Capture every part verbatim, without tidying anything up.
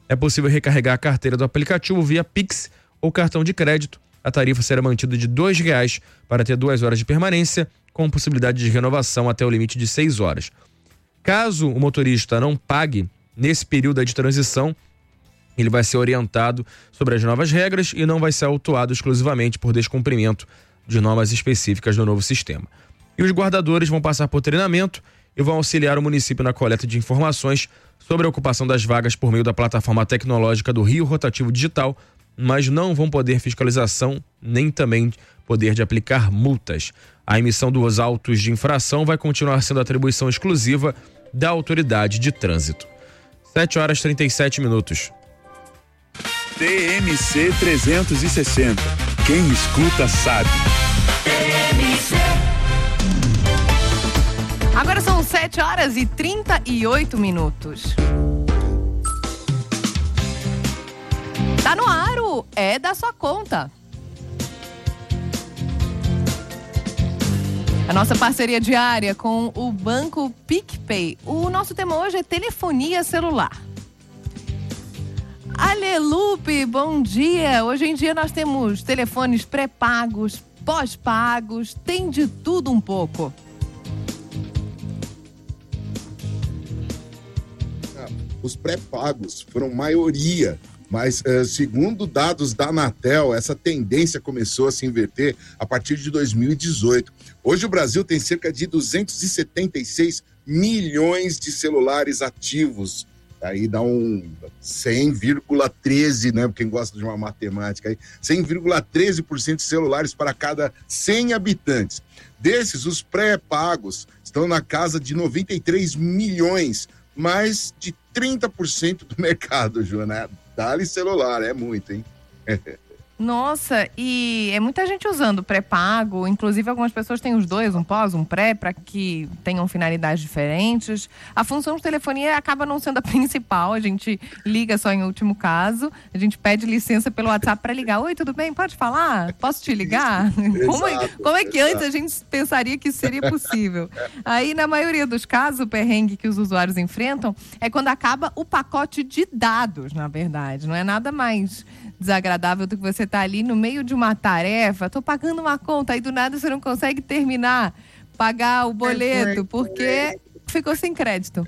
É possível recarregar a carteira do aplicativo via Pix ou cartão de crédito. A tarifa será mantida de dois reais para ter duas horas de permanência, com possibilidade de renovação até o limite de seis horas. Caso o motorista não pague nesse período de transição, ele vai ser orientado sobre as novas regras e não vai ser autuado exclusivamente por descumprimento de normas específicas do novo sistema. E os guardadores vão passar por treinamento e vão auxiliar o município na coleta de informações sobre a ocupação das vagas por meio da plataforma tecnológica do Rio Rotativo Digital, mas não vão poder fiscalização nem também poder de aplicar multas. A emissão dos autos de infração vai continuar sendo atribuição exclusiva da autoridade de trânsito. sete horas e trinta e sete minutos. T M C trezentos e sessenta. Quem escuta sabe. T M C. Agora são sete horas e trinta e oito minutos. Tá no ar o É da Sua Conta. A nossa parceria diária com o Banco PicPay. O nosso tema hoje é telefonia celular. Alelupe, bom dia. Hoje em dia nós temos telefones pré-pagos, pós-pagos, tem de tudo um pouco. Os pré-pagos foram maioria, mas uh, segundo dados da Anatel, essa tendência começou a se inverter a partir de dois mil e dezoito. Hoje o Brasil tem cerca de duzentos e setenta e seis milhões de celulares ativos. Aí dá um cem vírgula treze, né? Quem gosta de uma matemática aí, cem vírgula treze por cento de celulares para cada cem habitantes. Desses, os pré-pagos estão na casa de noventa e três milhões, mais de trinta por cento do mercado, Joana. Dá-lhe celular, é muito, hein? Nossa, e é muita gente usando pré-pago, inclusive algumas pessoas têm os dois, um pós, um pré, para que tenham finalidades diferentes. A função de telefonia acaba não sendo a principal, a gente liga só em último caso, a gente pede licença pelo WhatsApp para ligar. Oi, tudo bem? Pode falar? Posso te ligar? Exato, como, é, como é que exato. antes a gente pensaria que isso seria possível? Aí, na maioria dos casos, o perrengue que os usuários enfrentam é quando acaba o pacote de dados, na verdade. Não é nada mais desagradável do que você tá ali no meio de uma tarefa, tô pagando uma conta, aí do nada você não consegue terminar, pagar o boleto, porque ficou sem crédito.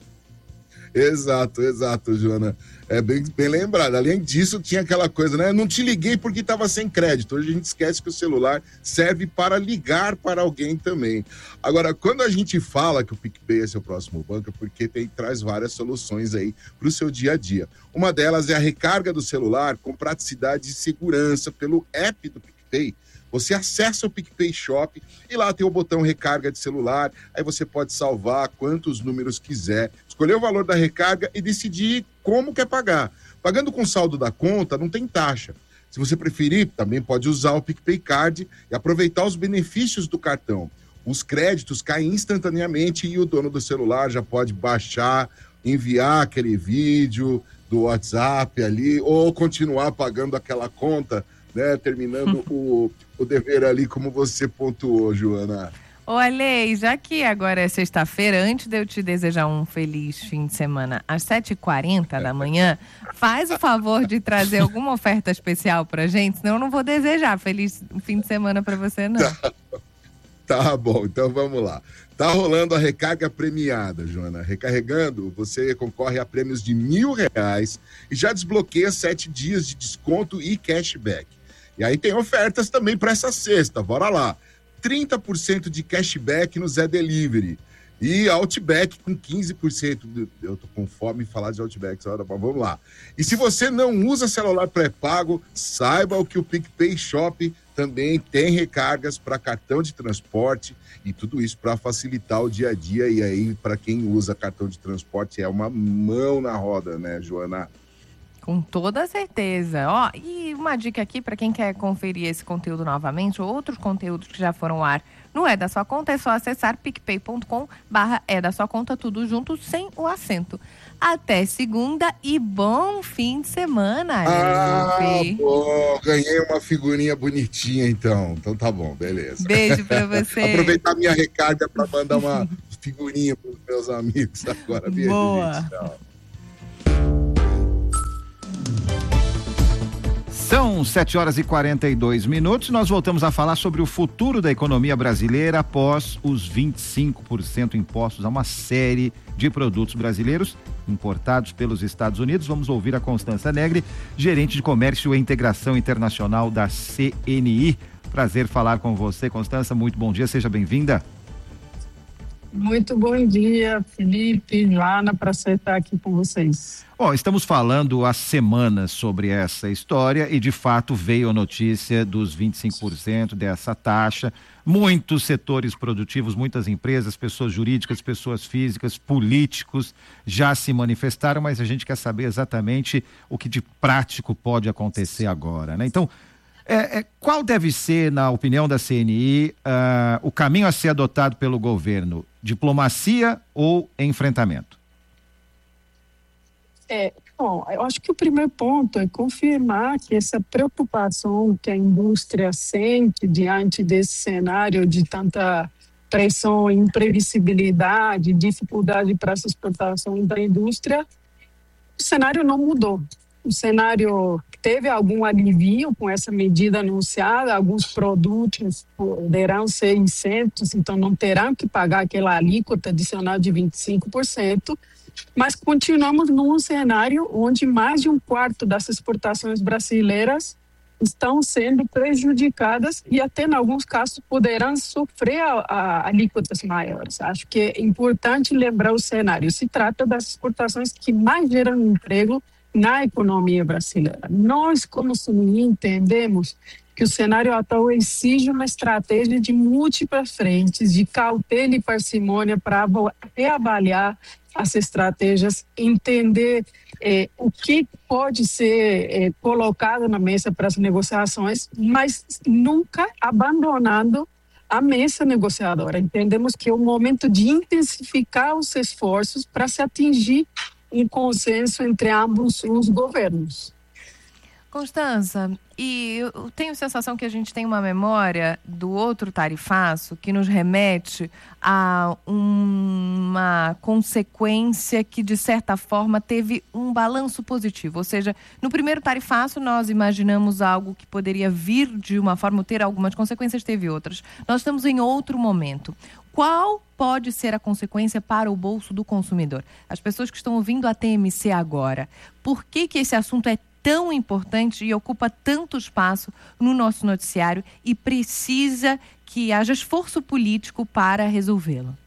Exato, exato, Joana. É bem, bem lembrado. Além disso, tinha aquela coisa, né? Não te liguei porque estava sem crédito. Hoje a gente esquece que o celular serve para ligar para alguém também. Agora, quando a gente fala que o PicPay é seu próximo banco, é porque tem, traz várias soluções aí para o seu dia a dia. Uma delas é a recarga do celular com praticidade e segurança pelo app do PicPay. Você acessa o PicPay Shop e lá tem o botão recarga de celular, aí você pode salvar quantos números quiser, escolher o valor da recarga e decidir como quer pagar. Pagando com saldo da conta, não tem taxa. Se você preferir, também pode usar o PicPay Card e aproveitar os benefícios do cartão. Os créditos caem instantaneamente e o dono do celular já pode baixar, enviar aquele vídeo do WhatsApp ali, ou continuar pagando aquela conta, né, terminando o, o dever ali, como você pontuou, Joana. Ô, Ale, já que agora é sexta-feira, antes de eu te desejar um feliz fim de semana, às sete e quarenta da manhã, faz o favor de trazer alguma oferta especial pra gente, senão eu não vou desejar feliz fim de semana pra você, não. Tá, tá bom, então vamos lá. Tá rolando a recarga premiada, Joana. Recarregando, você concorre a prêmios de mil reais e já desbloqueia sete dias de desconto e cashback. E aí tem ofertas também para essa sexta, bora lá. trinta por cento de cashback no Zé Delivery e Outback com quinze por cento. Eu tô com fome de falar de Outback, mas vamos lá. E se você não usa celular pré-pago, saiba o que o PicPay Shop também tem recargas para cartão de transporte e tudo isso para facilitar o dia a dia. E aí, para quem usa cartão de transporte, é uma mão na roda, né, Joana? Com toda certeza. Ó, e uma dica aqui para quem quer conferir esse conteúdo novamente ou outros conteúdos que já foram ao ar no É da Sua Conta, é só acessar picpay ponto com barra É da Sua Conta, tudo junto, sem o acento. Até segunda e bom fim de semana. Ah, Lupe. bom, ganhei uma figurinha bonitinha então. Então tá bom, beleza. Beijo pra você. Aproveitar minha recarga para mandar uma figurinha pros meus amigos agora. Beijo, boa. gente. Tchau. São sete horas e quarenta e dois minutos. Nós voltamos a falar sobre o futuro da economia brasileira após os vinte e cinco por cento impostos a uma série de produtos brasileiros importados pelos Estados Unidos. Vamos ouvir a Constança Negri, gerente de comércio e integração internacional da C N I. Prazer falar com você, Constança. Muito bom dia, seja bem-vinda. Muito bom dia, Felipe, Joana, prazer estar aqui com vocês. Bom, estamos falando há semanas sobre essa história e de fato veio a notícia dos vinte e cinco por cento dessa taxa. Muitos setores produtivos, muitas empresas, pessoas jurídicas, pessoas físicas, políticos já se manifestaram, mas a gente quer saber exatamente o que de prático pode acontecer agora, né? Então, É, é, qual deve ser, na opinião da C N I, uh, o caminho a ser adotado pelo governo? Diplomacia ou enfrentamento? É, bom, eu acho que o primeiro ponto é confirmar que essa preocupação que a indústria sente diante desse cenário de tanta pressão, imprevisibilidade, dificuldade para essa exportação da indústria, o cenário não mudou. O cenário teve algum alivio com essa medida anunciada, alguns produtos poderão ser isentos, então não terão que pagar aquela alíquota adicional de vinte e cinco por cento, mas continuamos num cenário onde mais de um quarto das exportações brasileiras estão sendo prejudicadas e até em alguns casos poderão sofrer a, a, alíquotas maiores. Acho que é importante lembrar o cenário. Se trata das exportações que mais geram emprego na economia brasileira. Nós, como C N I, entendemos que o cenário atual exige uma estratégia de múltiplas frentes, de cautela e parcimônia para reavaliar as estratégias, entender eh, o que pode ser eh, colocado na mesa para as negociações, mas nunca abandonando a mesa negociadora. Entendemos que é o momento de intensificar os esforços para se atingir um consenso entre ambos os governos. Constança, e eu tenho a sensação que a gente tem uma memória do outro tarifaço que nos remete a uma consequência que, de certa forma, teve um balanço positivo. Ou seja, no primeiro tarifaço nós imaginamos algo que poderia vir de uma forma ou ter algumas consequências, teve outras. Nós estamos em outro momento. Qual pode ser a consequência para o bolso do consumidor? As pessoas que estão ouvindo a T M C agora, por que que esse assunto é tão importante e ocupa tanto espaço no nosso noticiário e precisa que haja esforço político para resolvê-lo?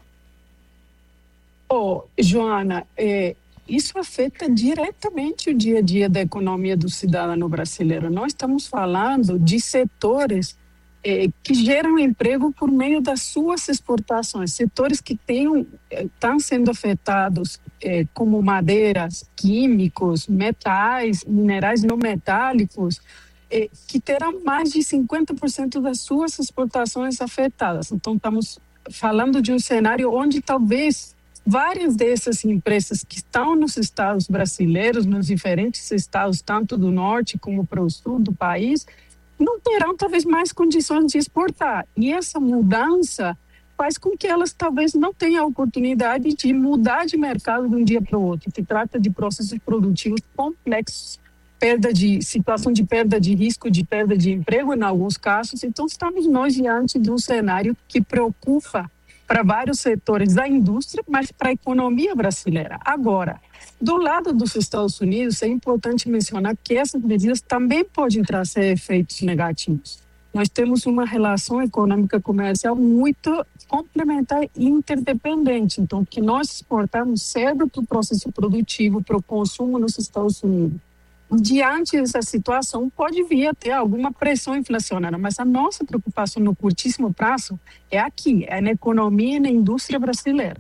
Oh, Joana, é, isso afeta diretamente o dia a dia da economia do cidadão brasileiro. Nós estamos falando de setores É, que geram emprego por meio das suas exportações, setores que tenham, estão sendo afetados é, como madeiras, químicos, metais, minerais não metálicos, é, que terão mais de cinquenta por cento das suas exportações afetadas. Então, estamos falando de um cenário onde talvez várias dessas empresas que estão nos estados brasileiros, nos diferentes estados, tanto do norte como para o sul do país, não terão talvez mais condições de exportar. E essa mudança faz com que elas talvez não tenham a oportunidade de mudar de mercado de um dia para o outro. Se trata de processos produtivos complexos, perda de situação de perda de risco, de perda de emprego em alguns casos. Então estamos nós diante de um cenário que preocupa para vários setores da indústria, mas para a economia brasileira. Agora, do lado dos Estados Unidos, é importante mencionar que essas medidas também podem trazer efeitos negativos. Nós temos uma relação econômica comercial muito complementar e interdependente. Então, o que nós exportamos serve para o processo produtivo, para o consumo nos Estados Unidos. Diante dessa situação, pode vir a ter alguma pressão inflacionária, mas a nossa preocupação no curtíssimo prazo é aqui, é na economia e na indústria brasileira.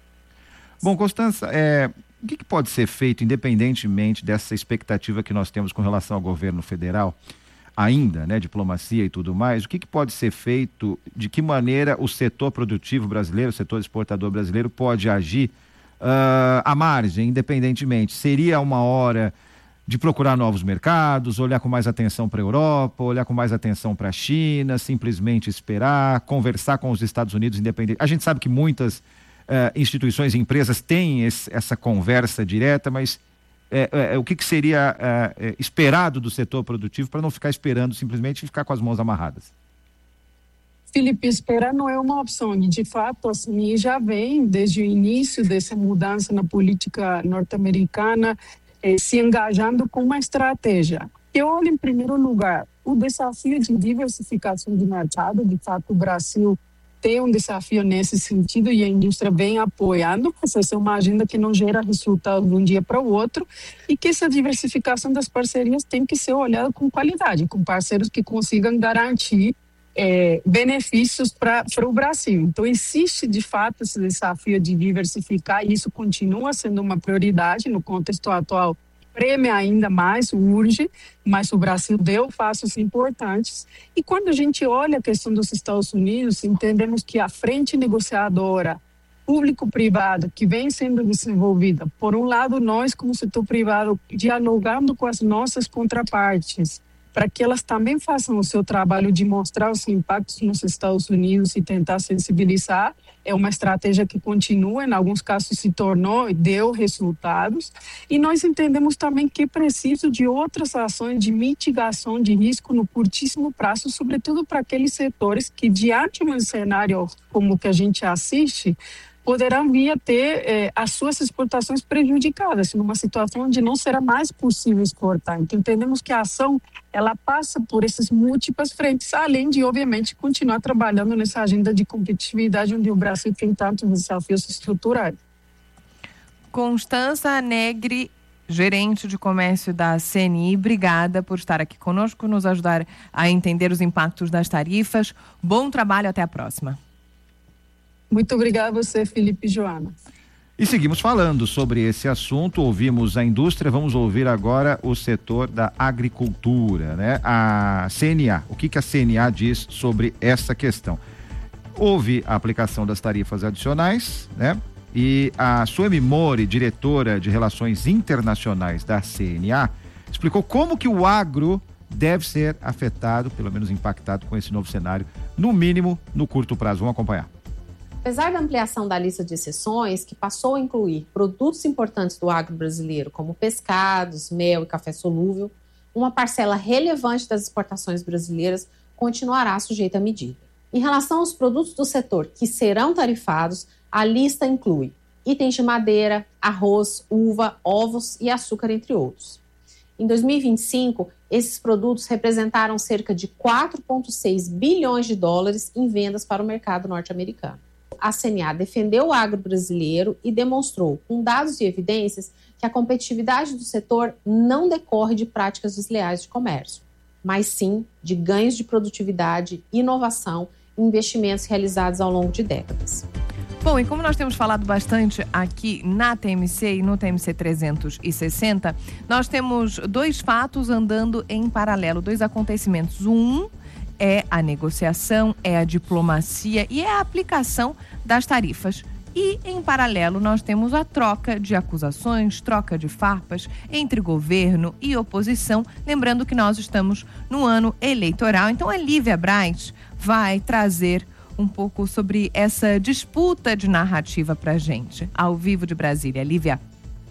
Bom, Constança, é, o que, que pode ser feito, independentemente dessa expectativa que nós temos com relação ao governo federal, ainda, né, diplomacia e tudo mais, o que, que pode ser feito, de que maneira o setor produtivo brasileiro, o setor exportador brasileiro pode agir uh, à margem, independentemente? Seria uma hora de procurar novos mercados, olhar com mais atenção para a Europa, olhar com mais atenção para a China, simplesmente esperar, conversar com os Estados Unidos independente. A gente sabe que muitas uh, instituições e empresas têm esse, essa conversa direta, mas é, é, o que, que seria é, esperado do setor produtivo para não ficar esperando simplesmente e ficar com as mãos amarradas? Felipe, esperar não é uma opção. E, de fato, assim, já vem desde o início dessa mudança na política norte-americana, eh, se engajando com uma estratégia. Eu olho, em primeiro lugar, o desafio de diversificação de mercado. De fato, o Brasil tem um desafio nesse sentido e a indústria vem apoiando. Essa é uma agenda que não gera resultado de um dia para o outro e que essa diversificação das parcerias tem que ser olhada com qualidade, com parceiros que consigam garantir É, benefícios para o Brasil. Então, existe, de fato, esse desafio de diversificar e isso continua sendo uma prioridade no contexto atual. Prêmio ainda mais, urge, mas o Brasil deu passos importantes. E quando a gente olha a questão dos Estados Unidos, entendemos que a frente negociadora público-privado que vem sendo desenvolvida, por um lado, nós, como setor privado, dialogando com as nossas contrapartes, para que elas também façam o seu trabalho de mostrar os impactos nos Estados Unidos e tentar sensibilizar. É uma estratégia que continua, em alguns casos se tornou e deu resultados. E nós entendemos também que é preciso de outras ações de mitigação de risco no curtíssimo prazo, sobretudo para aqueles setores que, diante de um cenário como o que a gente assiste, poderão vir a ter eh, as suas exportações prejudicadas, numa situação onde não será mais possível exportar. Então, entendemos que a ação ela passa por essas múltiplas frentes, além de, obviamente, continuar trabalhando nessa agenda de competitividade onde o Brasil tem tantos desafios estruturais. Constança Negri, gerente de comércio da C N I, obrigada por estar aqui conosco, nos ajudar a entender os impactos das tarifas. Bom trabalho, até a próxima. Muito obrigada a você, Felipe e Joana. E seguimos falando sobre esse assunto, ouvimos a indústria, vamos ouvir agora o setor da agricultura, né? A C N A, o que que a C N A diz sobre essa questão? Houve a aplicação das tarifas adicionais, né? E a Suemi Mori, diretora de Relações Internacionais da C N A, explicou como que o agro deve ser afetado, pelo menos impactado com esse novo cenário, no mínimo no curto prazo. Vamos acompanhar. Apesar da ampliação da lista de exceções, que passou a incluir produtos importantes do agro brasileiro, como pescados, mel e café solúvel, uma parcela relevante das exportações brasileiras continuará sujeita à medida. Em relação aos produtos do setor que serão tarifados, a lista inclui itens de madeira, arroz, uva, ovos e açúcar, entre outros. Em dois mil e vinte e cinco, esses produtos representaram cerca de quatro vírgula seis bilhões de dólares em vendas para o mercado norte-americano. A C N A defendeu o agro brasileiro e demonstrou, com dados e evidências, que a competitividade do setor não decorre de práticas desleais de comércio, mas sim de ganhos de produtividade, inovação e investimentos realizados ao longo de décadas. Bom, e como nós temos falado bastante aqui na T M C e no T M C trezentos e sessenta, nós temos dois fatos andando em paralelo, dois acontecimentos. Um é a negociação, é a diplomacia e é a aplicação das tarifas. E, em paralelo, nós temos a troca de acusações, troca de farpas entre governo e oposição. Lembrando que nós estamos no ano eleitoral. Então, a Lívia Braz vai trazer um pouco sobre essa disputa de narrativa pra gente. Ao vivo de Brasília. Lívia.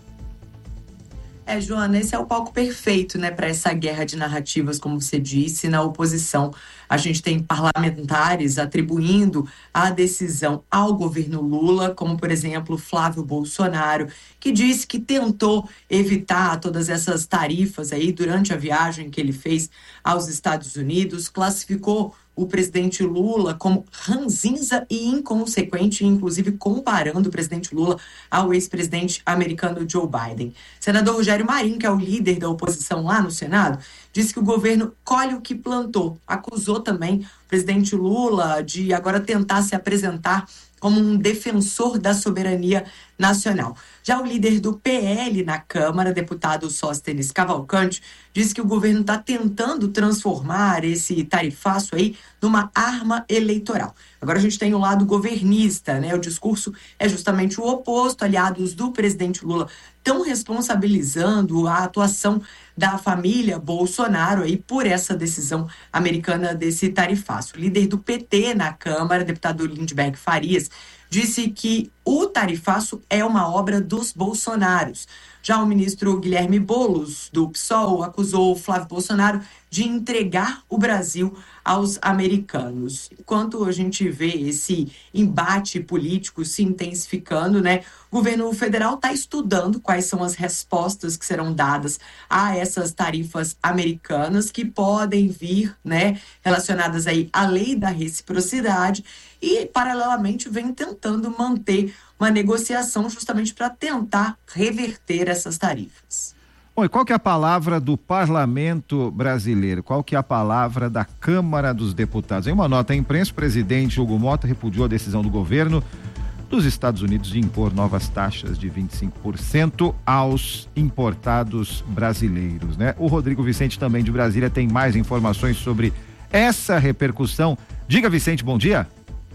É, Joana, esse é o palco perfeito, né, para essa guerra de narrativas, como você disse. Na oposição, a gente tem parlamentares atribuindo a decisão ao governo Lula, como, por exemplo, Flávio Bolsonaro, que disse que tentou evitar todas essas tarifas aí durante a viagem que ele fez aos Estados Unidos, classificou o presidente Lula como ranzinza e inconsequente, inclusive comparando o presidente Lula ao ex-presidente americano Joe Biden. Senador Rogério Marinho, que é o líder da oposição lá no Senado, disse que o governo colhe o que plantou. Acusou também o presidente Lula de agora tentar se apresentar como um defensor da soberania nacional. Já o líder do P L na Câmara, deputado Sóstenes Cavalcante, disse que o governo está tentando transformar esse tarifaço aí numa arma eleitoral. Agora a gente tem o lado governista, né? O discurso é justamente o oposto. Aliados do presidente Lula estão responsabilizando a atuação da família Bolsonaro aí por essa decisão americana desse tarifaço. O líder do P T na Câmara, deputado Lindbergh Farias, disse que o tarifaço é uma obra dos Bolsonaros. Já o ministro Guilherme Boulos, do P SOL, acusou Flávio Bolsonaro de entregar o Brasil aos americanos. Enquanto a gente vê esse embate político se intensificando, né, o governo federal está estudando quais são as respostas que serão dadas a essas tarifas americanas que podem vir, né, relacionadas aí à lei da reciprocidade e, paralelamente, vem tentando manter uma negociação justamente para tentar reverter essas tarifas. Bom, e qual que é a palavra do parlamento brasileiro? Qual que é a palavra da Câmara dos Deputados? Em uma nota à imprensa, o presidente Hugo Mota repudiou a decisão do governo dos Estados Unidos de impor novas taxas de vinte e cinco por cento aos importados brasileiros, né? O Rodrigo Vicente, também de Brasília, tem mais informações sobre essa repercussão. Diga, Vicente, bom dia.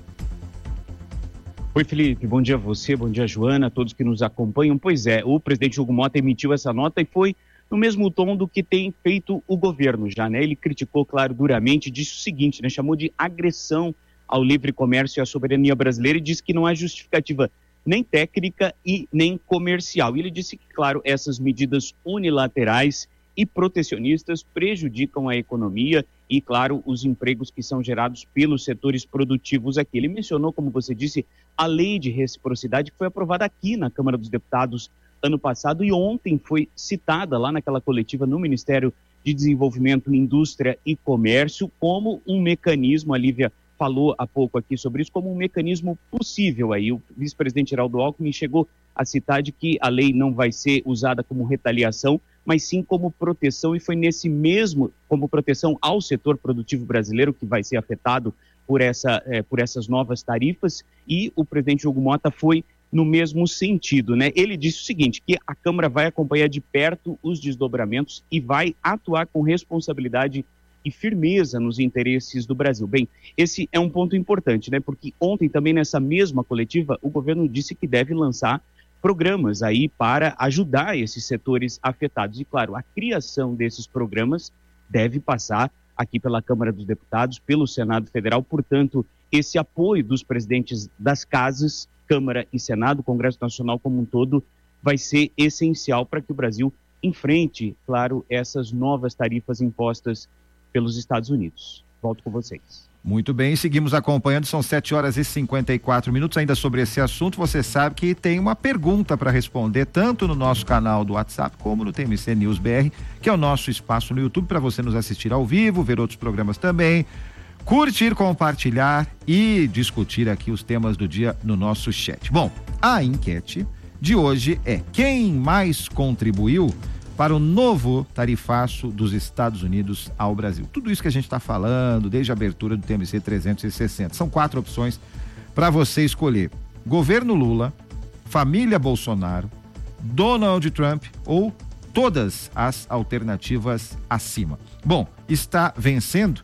Oi, Felipe, bom dia a você, bom dia, Joana, a todos que nos acompanham. Pois é, o presidente Hugo Mota emitiu essa nota e foi no mesmo tom do que tem feito o governo já, né? Ele criticou, claro, duramente, disse o seguinte, né? Chamou de agressão ao livre comércio e à soberania brasileira e disse que não há justificativa nem técnica e nem comercial. E ele disse que, claro, essas medidas unilaterais e protecionistas prejudicam a economia e, claro, os empregos que são gerados pelos setores produtivos aqui. Ele mencionou, como você disse, a lei de reciprocidade que foi aprovada aqui na Câmara dos Deputados ano passado e ontem foi citada lá naquela coletiva no Ministério de Desenvolvimento, Indústria e Comércio como um mecanismo, a Lívia falou há pouco aqui sobre isso, como um mecanismo possível aí. O vice-presidente Geraldo Alckmin chegou a citar de que a lei não vai ser usada como retaliação, mas sim como proteção, e foi nesse mesmo, como proteção ao setor produtivo brasileiro que vai ser afetado por, essa, é, por essas novas tarifas, e o presidente Hugo Mota foi no mesmo sentido, né? Ele disse o seguinte, que a Câmara vai acompanhar de perto os desdobramentos e vai atuar com responsabilidade e firmeza nos interesses do Brasil. Bem, esse é um ponto importante, né? Porque ontem também nessa mesma coletiva o governo disse que deve lançar programas aí para ajudar esses setores afetados. E, claro, a criação desses programas deve passar aqui pela Câmara dos Deputados, pelo Senado Federal. Portanto, esse apoio dos presidentes das casas, Câmara e Senado, Congresso Nacional como um todo, vai ser essencial para que o Brasil enfrente, claro, essas novas tarifas impostas pelos Estados Unidos. Volto com vocês. Muito bem, seguimos acompanhando, são sete horas e cinquenta e quatro minutos. Ainda sobre esse assunto, você sabe que tem uma pergunta para responder, tanto no nosso canal do WhatsApp como no T M C News B R, que é o nosso espaço no YouTube para você nos assistir ao vivo, ver outros programas também, curtir, compartilhar e discutir aqui os temas do dia no nosso chat. Bom, a enquete de hoje é: quem mais contribuiu para o novo tarifaço dos Estados Unidos ao Brasil? Tudo isso que a gente está falando desde a abertura do T M C trezentos e sessenta. São quatro opções para você escolher: governo Lula, família Bolsonaro, Donald Trump ou todas as alternativas acima. Bom, está vencendo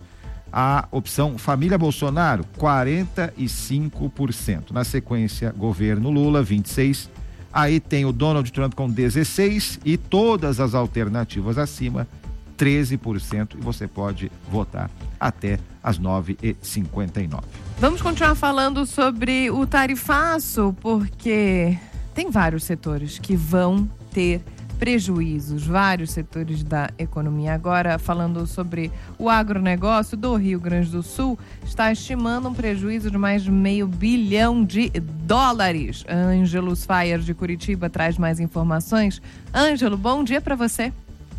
a opção família Bolsonaro, quarenta e cinco por cento. Na sequência, governo Lula, vinte e seis por cento. Aí tem o Donald Trump com dezesseis por cento e todas as alternativas acima, treze por cento. E você pode votar até às nove e cinquenta e nove. Vamos continuar falando sobre o tarifaço, porque tem vários setores que vão ter prejuízos, vários setores da economia. Agora, falando sobre o agronegócio do Rio Grande do Sul, está estimando um prejuízo de mais de meio bilhão de dólares. Ângelo Sfaier, de Curitiba, traz mais informações. Ângelo, bom dia para você.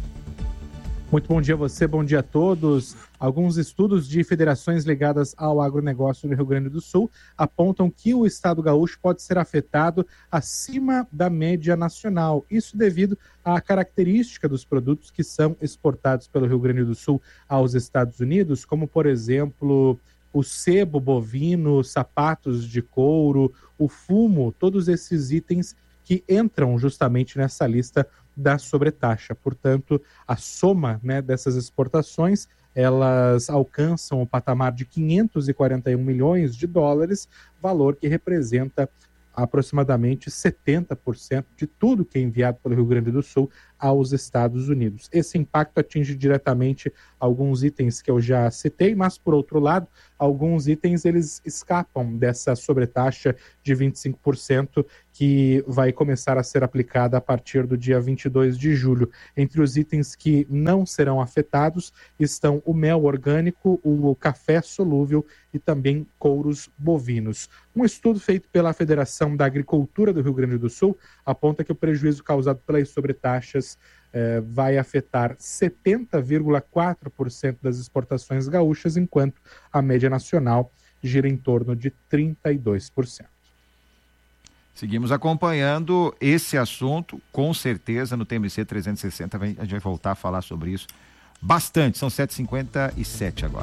Muito bom dia a você, bom dia a todos. Alguns estudos de federações ligadas ao agronegócio no Rio Grande do Sul apontam que o estado gaúcho pode ser afetado acima da média nacional. Isso devido à característica dos produtos que são exportados pelo Rio Grande do Sul aos Estados Unidos, como, por exemplo, o sebo bovino, sapatos de couro, o fumo, todos esses itens que entram justamente nessa lista da sobretaxa. Portanto, a soma, né, dessas exportações, elas alcançam o patamar de quinhentos e quarenta e um milhões de dólares, valor que representa aproximadamente setenta por cento de tudo que é enviado pelo Rio Grande do Sul aos Estados Unidos. Esse impacto atinge diretamente alguns itens que eu já citei, mas, por outro lado, alguns itens eles escapam dessa sobretaxa de vinte e cinco por cento que vai começar a ser aplicada a partir do dia vinte e dois de julho. Entre os itens que não serão afetados estão o mel orgânico, o café solúvel e também couros bovinos. Um estudo feito pela Federação da Agricultura do Rio Grande do Sul aponta que o prejuízo causado pelas sobretaxas eh, vai afetar setenta vírgula quatro por cento das exportações gaúchas, enquanto a média nacional gira em torno de trinta e dois por cento. Seguimos acompanhando esse assunto, com certeza, no T M C trezentos e sessenta, a gente vai voltar a falar sobre isso bastante. São sete e cinquenta e sete agora.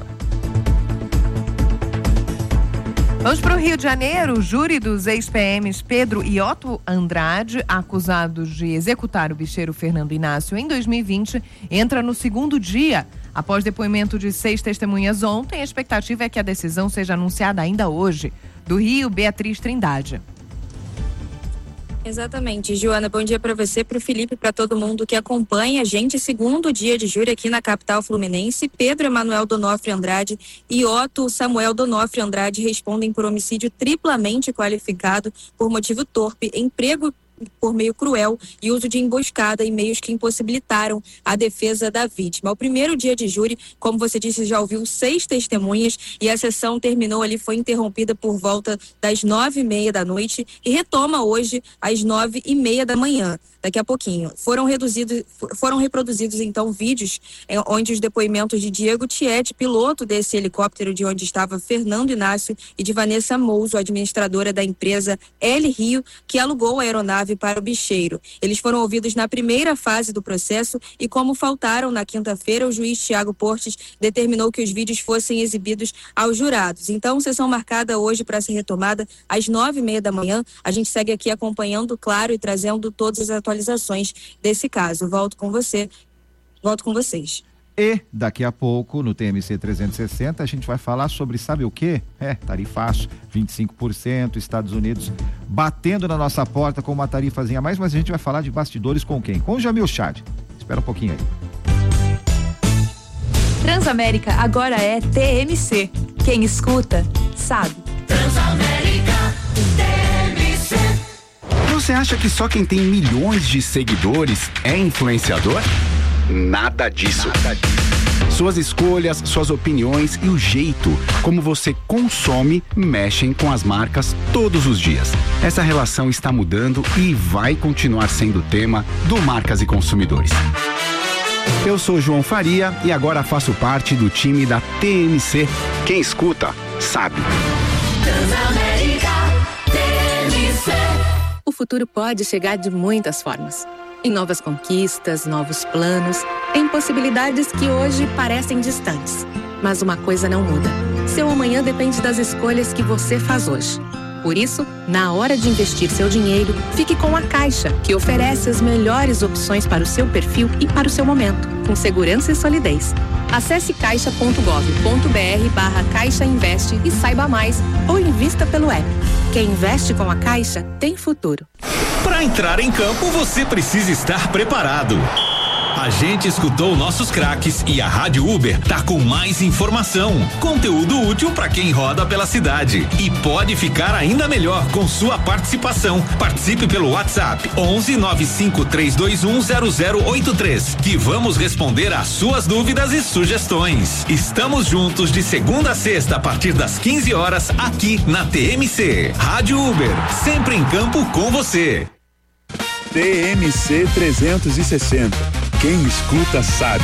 Vamos para o Rio de Janeiro. O júri dos ex-P Ms Pedro e Otto Andrade, acusados de executar o bicheiro Fernando Inácio em dois mil e vinte, entra no segundo dia. Após depoimento de seis testemunhas ontem, a expectativa é que a decisão seja anunciada ainda hoje. Do Rio, Beatriz Trindade. Exatamente, Joana, bom dia para você, para o Felipe, para todo mundo que acompanha a gente. Segundo dia de júri aqui na capital fluminense, Pedro Emanuel Donofre Andrade e Otto Samuel Donofre Andrade respondem por homicídio triplamente qualificado por motivo torpe, emprego por meio cruel e uso de emboscada e meios que impossibilitaram a defesa da vítima. O primeiro dia de júri, como você disse, já ouviu seis testemunhas e a sessão terminou ali, foi interrompida por volta das nove e meia da noite e retoma hoje às nove e meia da manhã. Daqui a pouquinho. Foram reduzidos, foram reproduzidos então vídeos eh, onde os depoimentos de Diego Tiete, piloto desse helicóptero de onde estava Fernando Inácio, e de Vanessa Mouso, administradora da empresa L Rio, que alugou a aeronave para o bicheiro. Eles foram ouvidos na primeira fase do processo e, como faltaram na quinta-feira, o juiz Tiago Portes determinou que os vídeos fossem exibidos aos jurados. Então, sessão marcada hoje para ser retomada às nove e meia da manhã. A gente segue aqui acompanhando, claro, e trazendo todas as atualizações desse caso. Volto com você, volto com vocês. E daqui a pouco, no T M C trezentos e sessenta, a gente vai falar sobre, sabe o quê? É, tarifaço, vinte e cinco por cento, Estados Unidos batendo na nossa porta com uma tarifazinha a mais, mas a gente vai falar de bastidores com quem? Com o Jamil Chad. Espera um pouquinho aí. Transamérica agora é T M C. Quem escuta, sabe. Transamérica, T M C. Você acha que só quem tem milhões de seguidores é influenciador? Nada disso. Nada disso. Suas escolhas, suas opiniões e o jeito como você consome mexem com as marcas todos os dias. Essa relação está mudando e vai continuar sendo tema do Marcas e Consumidores. Eu sou João Faria e agora faço parte do time da T M C. Quem escuta, sabe. Transamérica, T M C. O futuro pode chegar de muitas formas. Em novas conquistas, novos planos, em possibilidades que hoje parecem distantes. Mas uma coisa não muda. Seu amanhã depende das escolhas que você faz hoje. Por isso, na hora de investir seu dinheiro, fique com a Caixa, que oferece as melhores opções para o seu perfil e para o seu momento, com segurança e solidez. Acesse caixa ponto gov ponto br barra Caixa Investe e saiba mais, ou invista pelo app. Quem investe com a Caixa tem futuro. Para entrar em campo, você precisa estar preparado. A gente escutou nossos craques e a Rádio Uber tá com mais informação, conteúdo útil para quem roda pela cidade e pode ficar ainda melhor com sua participação. Participe pelo WhatsApp onze nove cinco três dois um zero zero oito três, que vamos responder às suas dúvidas e sugestões. Estamos juntos de segunda a sexta a partir das quinze horas aqui na T M C. Rádio Uber, sempre em campo com você. T M C trezentos e sessenta. Quem escuta sabe.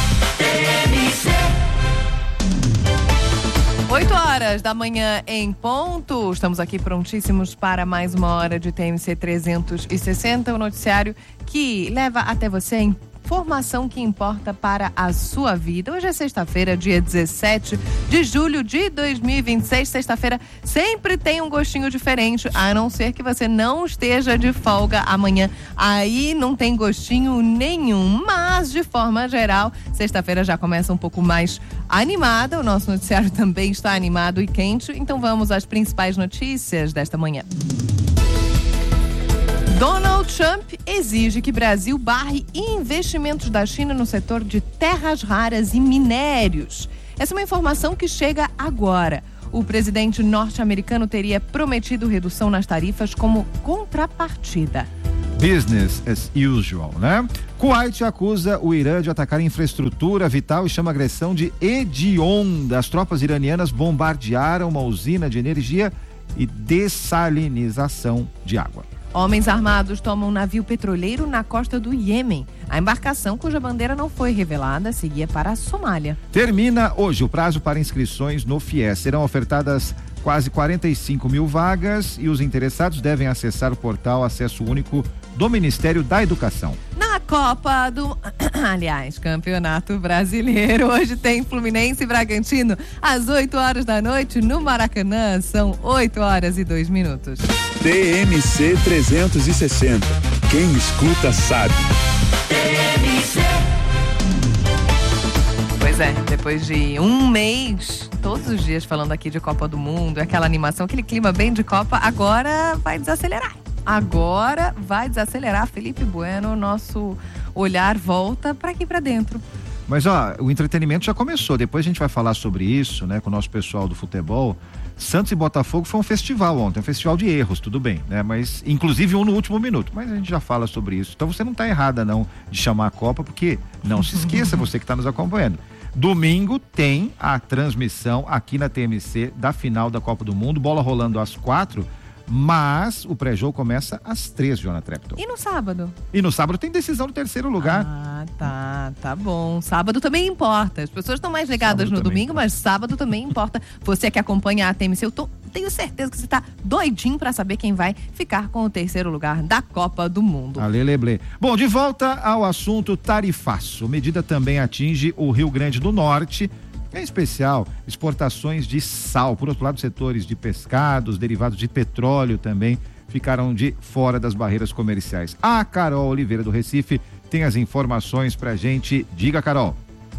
oito horas da manhã em ponto. Estamos aqui prontíssimos para mais uma hora de T M C trezentos e sessenta, o noticiário que leva até você em informação que importa para a sua vida. Hoje é sexta-feira, dia dezessete de julho de dois mil e vinte e seis. Sexta-feira sempre tem um gostinho diferente, a não ser que você não esteja de folga amanhã. Aí não tem gostinho nenhum, mas de forma geral, sexta-feira já começa um pouco mais animada. O nosso noticiário também está animado e quente. Então vamos às principais notícias desta manhã. Donald Trump exige que Brasil barre investimentos da China no setor de terras raras e minérios. Essa é uma informação que chega agora. O presidente norte-americano teria prometido redução nas tarifas como contrapartida. Business as usual, né? Kuwait acusa o Irã de atacar infraestrutura vital e chama a agressão de hedionda. As tropas iranianas bombardearam uma usina de energia e dessalinização de água. Homens armados tomam um navio petroleiro na costa do Iêmen. A embarcação, cuja bandeira não foi revelada, seguia para a Somália. Termina hoje o prazo para inscrições no FIES. Serão ofertadas quase quarenta e cinco mil vagas e os interessados devem acessar o portal Acesso Único do Ministério da Educação. Na Copa do... Aliás, Campeonato Brasileiro. Hoje tem Fluminense e Bragantino às oito horas da noite no Maracanã. São oito horas e dois minutos. T M C trezentos e sessenta. Quem escuta sabe. T M C. Pois é, depois de um mês, todos os dias falando aqui de Copa do Mundo, aquela animação, aquele clima bem de Copa, agora vai desacelerar. Agora vai desacelerar. Felipe Bueno, nosso olhar volta para aqui para dentro. Mas ó, o entretenimento já começou. Depois a gente vai falar sobre isso, né, com o nosso pessoal do futebol. Santos e Botafogo foi um festival ontem, um festival de erros, tudo bem, né? Mas inclusive um no último minuto. Mas a gente já fala sobre isso. Então você não está errada não de chamar a Copa, porque não se esqueça, você que está nos acompanhando. Domingo tem a transmissão aqui na T M C da final da Copa do Mundo, bola rolando às quatro. Mas o pré-jogo começa às três, Joana Trepton. E no sábado? E no sábado tem decisão do terceiro lugar. Ah, tá, tá bom. Sábado também importa. As pessoas estão mais ligadas sábado no domingo, importa. Mas sábado também importa. Você que acompanha a T M C, eu tô, tenho certeza que você tá doidinho pra saber quem vai ficar com o terceiro lugar da Copa do Mundo. Aleleble. Bom, de volta ao assunto tarifaço. Medida também atinge o Rio Grande do Norte, em especial exportações de sal. Por outro lado, setores de pescados, derivados de petróleo também ficaram de fora das barreiras comerciais. A Carol Oliveira do Recife tem as informações pra gente. Diga, Carol.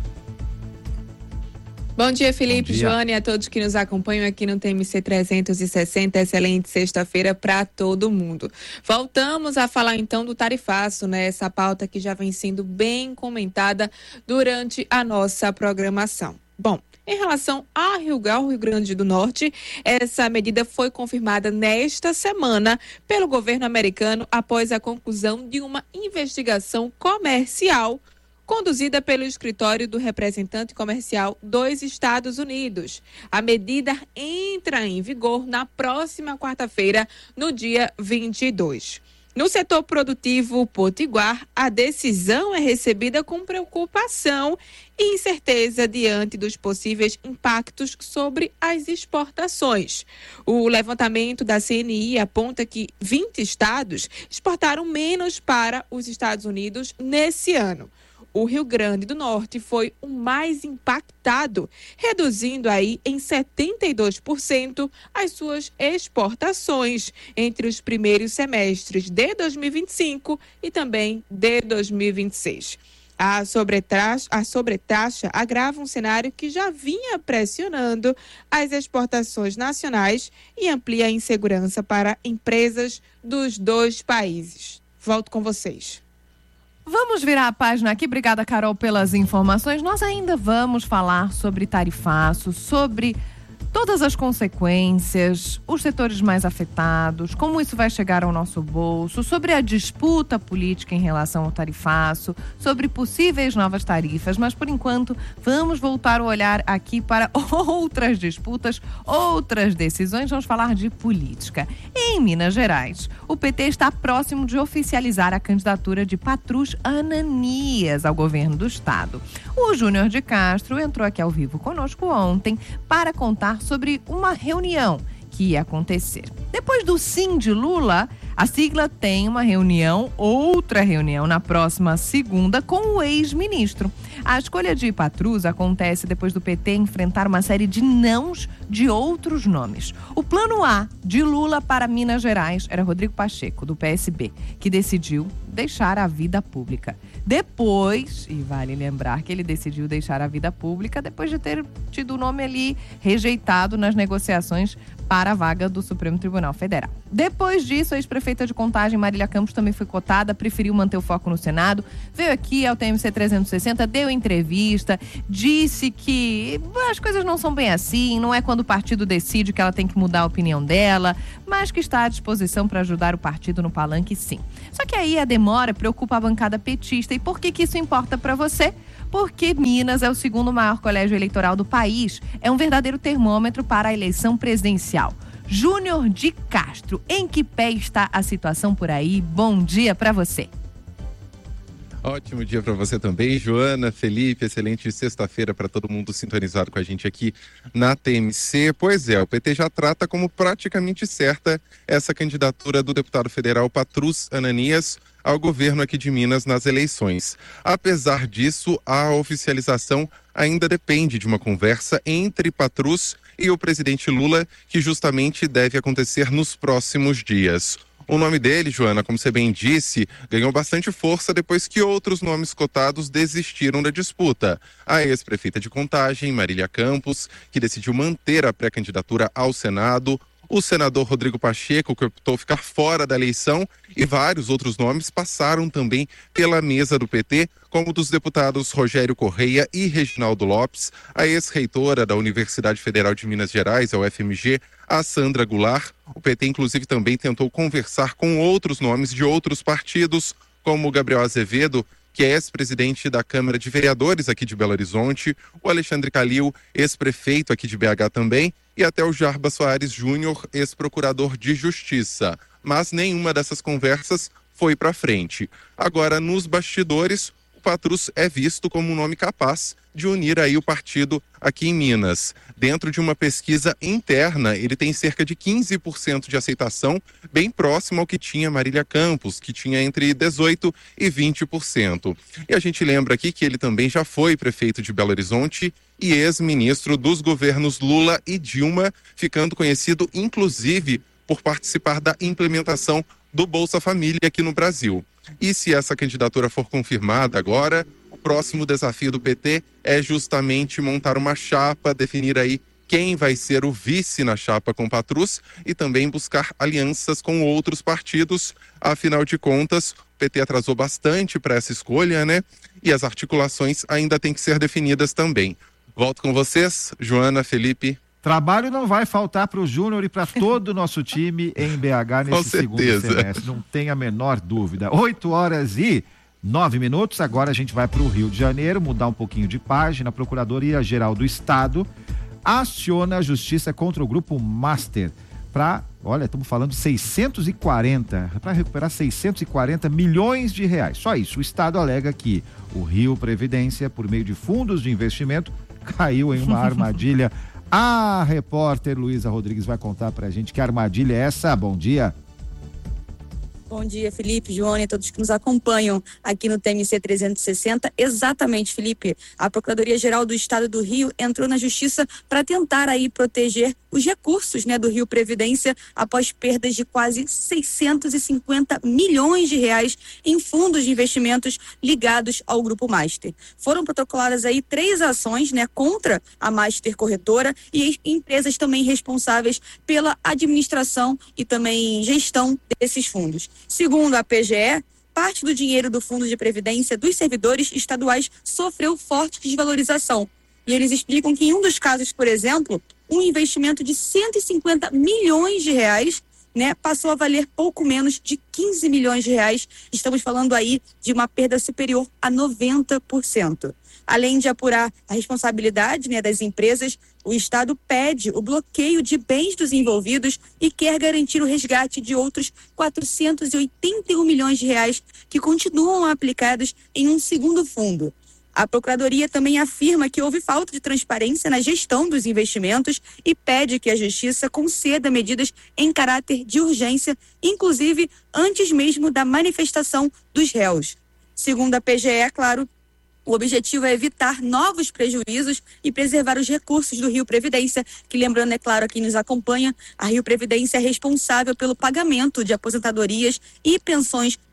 Bom dia, Felipe, Joana e a todos que nos acompanham aqui no T M C trezentos e sessenta. Excelente sexta-feira para todo mundo. Voltamos a falar então do tarifaço, né? Essa pauta que já vem sendo bem comentada durante a nossa programação. Bom, em relação ao Rio, ao Rio Grande do Norte, essa medida foi confirmada nesta semana pelo governo americano após a conclusão de uma investigação comercial conduzida pelo escritório do representante comercial dos Estados Unidos. A medida entra em vigor na próxima quarta-feira, no dia vinte e dois. No setor produtivo potiguar, a decisão é recebida com preocupação e incerteza diante dos possíveis impactos sobre as exportações. O levantamento da C N I aponta que vinte estados exportaram menos para os Estados Unidos nesse ano. O Rio Grande do Norte foi o mais impactado, reduzindo aí em setenta e dois por cento as suas exportações entre os primeiros semestres de dois mil e vinte e cinco e também de dois mil e vinte e seis. A sobretaxa, a sobretaxa agrava um cenário que já vinha pressionando as exportações nacionais e amplia a insegurança para empresas dos dois países. Volto com vocês. Vamos virar a página aqui. Obrigada, Carol, pelas informações. Nós ainda vamos falar sobre tarifaço, sobre todas as consequências, os setores mais afetados, como isso vai chegar ao nosso bolso, sobre a disputa política em relação ao tarifaço, sobre possíveis novas tarifas, mas por enquanto vamos voltar o olhar aqui para outras disputas, outras decisões. Vamos falar de política. Em Minas Gerais, o P T está próximo de oficializar a candidatura de Patrus Ananias ao governo do estado. O Júnior de Castro entrou aqui ao vivo conosco ontem para contar sobre uma reunião que ia acontecer. Depois do sim de Lula, a sigla tem uma reunião, outra reunião na próxima segunda com o ex-ministro. A escolha de Patrus acontece depois do P T enfrentar uma série de nãos de outros nomes. O plano A de Lula para Minas Gerais era Rodrigo Pacheco, do P S B, que decidiu deixar a vida pública. Depois, e vale lembrar que ele decidiu deixar a vida pública depois de ter tido o nome ali rejeitado nas negociações para a vaga do Supremo Tribunal Federal. Depois disso, a ex-prefeita de Contagem, Marília Campos, também foi cotada, preferiu manter o foco no Senado, veio aqui ao T M C trezentos e sessenta, deu entrevista, disse que as coisas não são bem assim, não é quando o partido decide que ela tem que mudar a opinião dela, mas que está à disposição para ajudar o partido no palanque, sim. Só que aí a demora preocupa a bancada petista. E por que que isso importa para você? Porque Minas é o segundo maior colégio eleitoral do país. É um verdadeiro termômetro para a eleição presidencial. Júnior de Castro, em que pé está a situação por aí? Bom dia para você. Ótimo dia para você também, Joana, Felipe, excelente sexta-feira para todo mundo sintonizado com a gente aqui na T M C. Pois é, o P T já trata como praticamente certa essa candidatura do deputado federal Patrus Ananias ao governo aqui de Minas nas eleições. Apesar disso, a oficialização ainda depende de uma conversa entre Patrus e o presidente Lula, que justamente deve acontecer nos próximos dias. O nome dele, Joana, como você bem disse, ganhou bastante força depois que outros nomes cotados desistiram da disputa. A ex-prefeita de Contagem, Marília Campos, que decidiu manter a pré-candidatura ao Senado, o senador Rodrigo Pacheco, que optou ficar fora da eleição, e vários outros nomes passaram também pela mesa do P T, como dos deputados Rogério Correia e Reginaldo Lopes, a ex-reitora da Universidade Federal de Minas Gerais, a U F M G, a Sandra Goulart. O P T, inclusive, também tentou conversar com outros nomes de outros partidos, como o Gabriel Azevedo, que é ex-presidente da Câmara de Vereadores aqui de Belo Horizonte, o Alexandre Calil, ex-prefeito aqui de B H também, e até o Jarbas Soares Júnior, ex-procurador de Justiça. Mas nenhuma dessas conversas foi para frente. Agora, nos bastidores, o Patrus é visto como um nome capaz de unir aí o partido aqui em Minas. Dentro de uma pesquisa interna, ele tem cerca de quinze por cento de aceitação, bem próximo ao que tinha Marília Campos, que tinha entre dezoito por cento e vinte por cento. E a gente lembra aqui que ele também já foi prefeito de Belo Horizonte e ex-ministro dos governos Lula e Dilma, ficando conhecido inclusive por participar da implementação do Bolsa Família aqui no Brasil. E se essa candidatura for confirmada agora, o próximo desafio do P T é justamente montar uma chapa, definir aí quem vai ser o vice na chapa com Patrus e também buscar alianças com outros partidos. Afinal de contas, o P T atrasou bastante para essa escolha, né? E as articulações ainda têm que ser definidas também. Volto com vocês, Joana, Felipe. Trabalho não vai faltar para o Júnior e para todo o nosso time em B H nesse segundo semestre, não tem a menor dúvida. oito horas e nove minutos, agora a gente vai para o Rio de Janeiro, mudar um pouquinho de página. A Procuradoria-Geral do Estado aciona a justiça contra o Grupo Master para, olha, estamos falando de seiscentos e quarenta, para recuperar seiscentos e quarenta milhões de reais. Só isso, o Estado alega que o Rio Previdência, por meio de fundos de investimento, caiu em uma armadilha. A repórter Luísa Rodrigues vai contar pra gente que armadilha é essa. Bom dia. Bom dia, Felipe, Joana e todos que nos acompanham aqui no T M C trezentos e sessenta. Exatamente, Felipe. A Procuradoria-Geral do Estado do Rio entrou na Justiça para tentar aí proteger os recursos, né, do Rio Previdência após perdas de quase seiscentos e cinquenta milhões de reais em fundos de investimentos ligados ao Grupo Master. Foram protocoladas aí três ações, né, contra a Master Corretora e empresas também responsáveis pela administração e também gestão desses fundos. Segundo a P G E, parte do dinheiro do Fundo de Previdência dos servidores estaduais sofreu forte desvalorização. E eles explicam que em um dos casos, por exemplo, um investimento de cento e cinquenta milhões de reais, né, passou a valer pouco menos de quinze milhões de reais. Estamos falando aí de uma perda superior a noventa por cento. Além de apurar a responsabilidade, né, das empresas, o Estado pede o bloqueio de bens dos envolvidos e quer garantir o resgate de outros quatrocentos e oitenta e um milhões de reais que continuam aplicados em um segundo fundo. A Procuradoria também afirma que houve falta de transparência na gestão dos investimentos e pede que a Justiça conceda medidas em caráter de urgência, inclusive antes mesmo da manifestação dos réus. Segundo a P G E, é claro, o objetivo é evitar novos prejuízos e preservar os recursos do Rio Previdência, que, lembrando, é claro, a quem nos acompanha, a Rio Previdência é responsável pelo pagamento de aposentadorias e pensões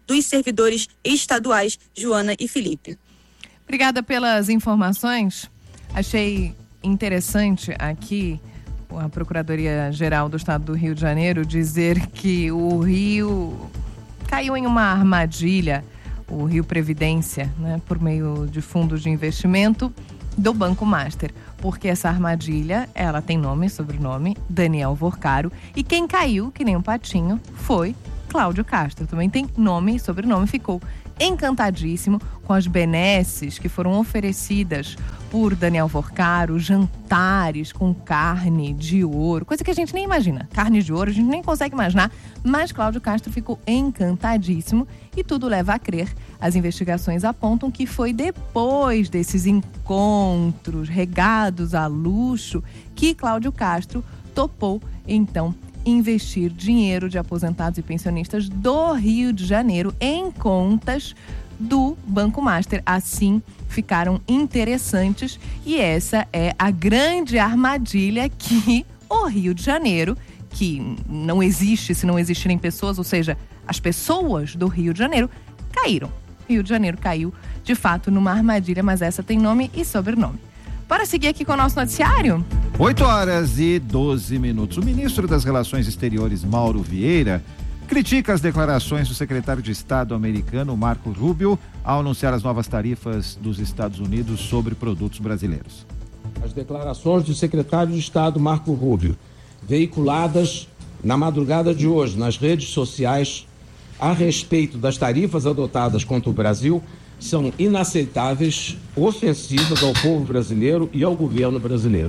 dos servidores estaduais. Joana e Felipe. Obrigada pelas informações. Achei interessante aqui a Procuradoria-Geral do Estado do Rio de Janeiro dizer que o Rio caiu em uma armadilha, o Rio Previdência, né, por meio de fundos de investimento do Banco Master. Porque essa armadilha, ela tem nome e sobrenome, Daniel Vorcaro, e quem caiu, que nem um patinho, foi Cláudio Castro. Também tem nome e sobrenome, ficou encantadíssimo com as benesses que foram oferecidas por Daniel Vorcaro, jantares com carne de ouro, coisa que a gente nem imagina. Carne de ouro, a gente nem consegue imaginar, mas Cláudio Castro ficou encantadíssimo e tudo leva a crer. As investigações apontam que foi depois desses encontros regados a luxo que Cláudio Castro topou, então, investir dinheiro de aposentados e pensionistas do Rio de Janeiro em contas do Banco Master. Assim, ficaram interessantes e essa é a grande armadilha que o Rio de Janeiro, que não existe se não existirem pessoas, ou seja, as pessoas do Rio de Janeiro caíram. Rio de Janeiro caiu, de fato, numa armadilha, mas essa tem nome e sobrenome. Bora seguir aqui com o nosso noticiário? oito horas e doze minutos. O ministro das Relações Exteriores, Mauro Vieira, critica as declarações do secretário de Estado americano, Marco Rubio, ao anunciar as novas tarifas dos Estados Unidos sobre produtos brasileiros. As declarações do secretário de Estado, Marco Rubio, veiculadas na madrugada de hoje nas redes sociais a respeito das tarifas adotadas contra o Brasil, são inaceitáveis, ofensivas ao povo brasileiro e ao governo brasileiro.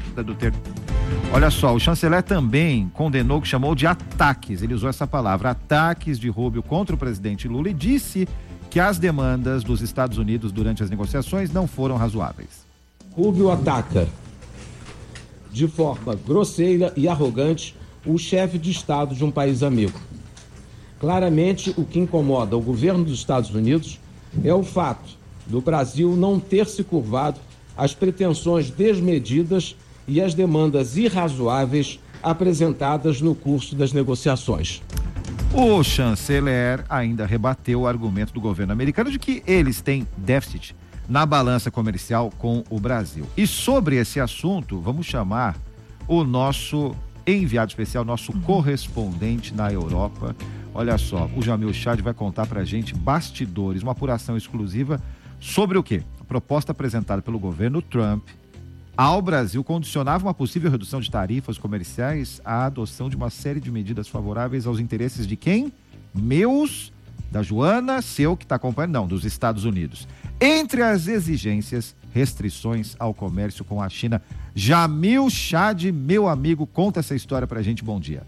Olha só, o chanceler também condenou o que chamou de ataques, ele usou essa palavra, ataques de Rubio contra o presidente Lula e disse que as demandas dos Estados Unidos durante as negociações não foram razoáveis. Rubio ataca de forma grosseira e arrogante o chefe de Estado de um país amigo. Claramente, o que incomoda o governo dos Estados Unidos é o fato do Brasil não ter se curvado às pretensões desmedidas e às demandas irrazoáveis apresentadas no curso das negociações. O chanceler ainda rebateu o argumento do governo americano de que eles têm déficit na balança comercial com o Brasil. E sobre esse assunto, vamos chamar o nosso enviado especial, nosso correspondente na Europa. Olha só, o Jamil Chad vai contar pra gente bastidores, uma apuração exclusiva sobre o quê? A proposta apresentada pelo governo Trump ao Brasil condicionava uma possível redução de tarifas comerciais à adoção de uma série de medidas favoráveis aos interesses de quem? Meus, da Joana, seu que está acompanhando, não, dos Estados Unidos. Entre as exigências, restrições ao comércio com a China. Jamil Chad, meu amigo, conta essa história pra gente, bom dia.